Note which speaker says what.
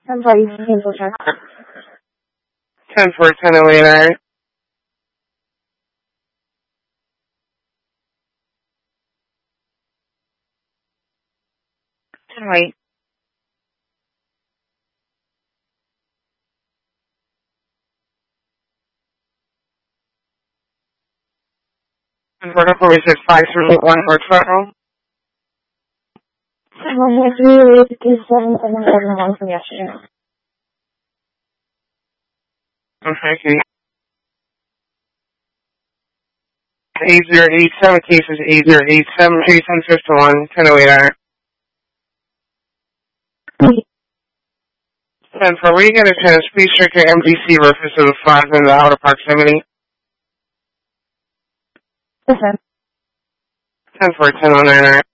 Speaker 1: I'm sorry, cancel check.
Speaker 2: 10-4-10-08.
Speaker 1: 10-8.
Speaker 2: Vertical is 5381 North Federal.
Speaker 1: 7-3-8-2-7-7-7-1 from yesterday.
Speaker 2: Okay, can 8087 cases 8087 1051 1008. 10-4, we get a chance. Please check your MDC reference to the 5 in the outer proximity.
Speaker 1: Yes, sir.
Speaker 2: 10-4-10-09.